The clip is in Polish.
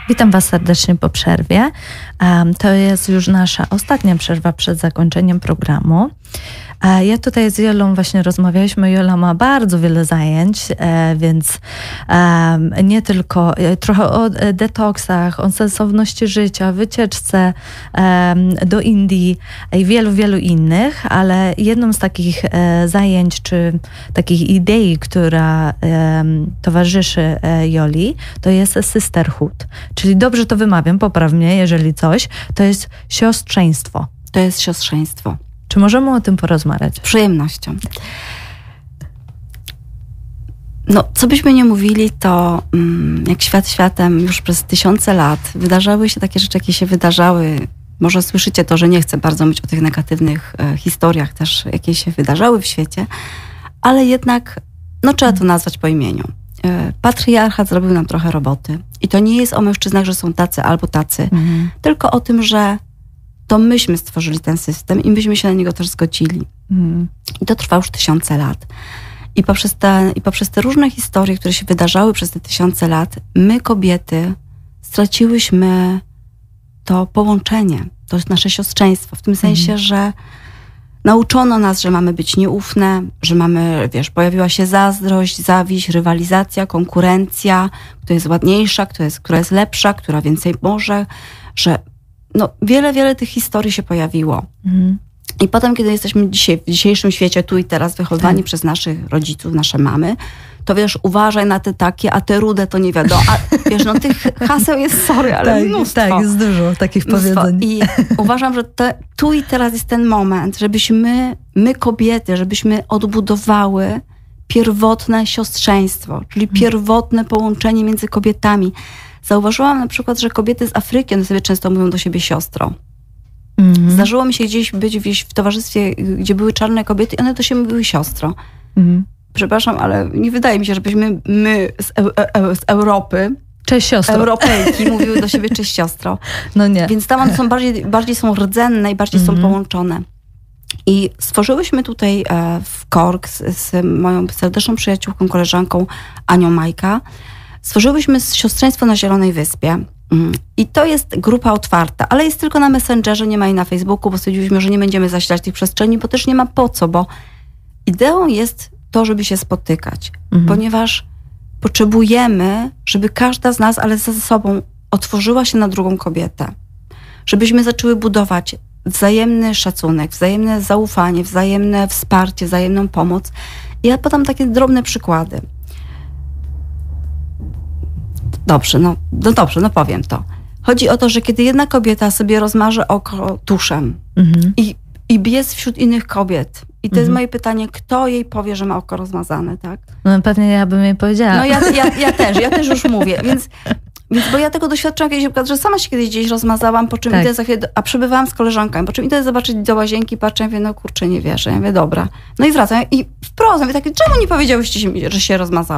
Witam Was serdecznie po przerwie. To jest już nasza ostatnia przerwa przed zakończeniem programu. Ja tutaj z Jolą właśnie rozmawialiśmy. Jola ma bardzo wiele zajęć, więc nie tylko trochę o detoksach, o sensowności życia, wycieczce do Indii i wielu innych, ale jedną z takich zajęć czy takich idei, która towarzyszy Joli, to jest sisterhood. Czyli dobrze to wymawiam, popraw mnie, jeżeli coś, to jest siostrzeństwo. To jest siostrzeństwo. Czy możemy o tym porozmawiać? Z przyjemnością. No, co byśmy nie mówili, to jak świat światem już przez tysiące lat wydarzały się takie rzeczy, jakie się wydarzały. Może słyszycie to, że nie chcę bardzo mówić o tych negatywnych historiach też, jakie się wydarzały w świecie, ale jednak trzeba to nazwać po imieniu. Patriarchat zrobił nam trochę roboty. I to nie jest o mężczyznach, że są tacy albo tacy, tylko o tym, że to myśmy stworzyli ten system i myśmy się na niego też zgodzili. I to trwa już tysiące lat. I poprzez te różne historie, które się wydarzały przez te tysiące lat, my kobiety straciłyśmy to połączenie, to jest nasze siostrzeństwo, w tym sensie, że nauczono nas, że mamy być nieufne, że mamy, pojawiła się zazdrość, zawiść, rywalizacja, konkurencja, kto jest ładniejsza, która jest lepsza, która więcej może, że wiele tych historii się pojawiło. I potem, kiedy jesteśmy dzisiaj, w dzisiejszym świecie, tu i teraz, wychowani przez naszych rodziców, nasze mamy, to uważaj na te takie, a te rude to nie wiadomo. A tych haseł jest, ale mnóstwo. Tak, jest dużo takich powiedzeń. I uważam, że tu i teraz jest ten moment, żebyśmy, my kobiety, żebyśmy odbudowały pierwotne siostrzeństwo, czyli pierwotne połączenie między kobietami. Zauważyłam na przykład, że kobiety z Afryki, one sobie często mówią do siebie siostro. Zdarzyło mi się gdzieś być w towarzystwie, gdzie były czarne kobiety i one do siebie mówiły siostro. Przepraszam, ale nie wydaje mi się, żebyśmy my z Europy, cześć siostro, Europejki mówiły do siebie cześć siostro. No nie. Więc tam one są bardziej są rdzenne i bardziej są połączone. I stworzyłyśmy tutaj w Cork z moją serdeczną przyjaciółką, koleżanką Anią Majka, stworzyłyśmy siostrzeństwo na Zielonej Wyspie. I to jest grupa otwarta, ale jest tylko na Messengerze, nie ma jej na Facebooku, bo stwierdziliśmy, że nie będziemy zasilać tych przestrzeni, bo też nie ma po co, bo ideą jest to, żeby się spotykać, ponieważ potrzebujemy, żeby każda z nas, ale ze sobą otworzyła się na drugą kobietę. Żebyśmy zaczęły budować wzajemny szacunek, wzajemne zaufanie, wzajemne wsparcie, wzajemną pomoc. I ja podam takie drobne przykłady. Dobrze, powiem to. Chodzi o to, że kiedy jedna kobieta sobie rozmaże oko tuszem i jest wśród innych kobiet, i to jest moje pytanie, kto jej powie, że ma oko rozmazane, tak? No pewnie ja bym jej powiedziała. No ja też już mówię, więc bo ja tego doświadczyłam kiedyś, że sama się kiedyś gdzieś rozmazałam, po czym idę za chwilę, a przebywałam z koleżankami, po czym idę zobaczyć do łazienki, patrzę, ja mówię, kurczę, nie wierzę, ja mówię, dobra. No i wracam i wprost, mówię takie, czemu nie powiedziałyście mi, że się rozmazałam?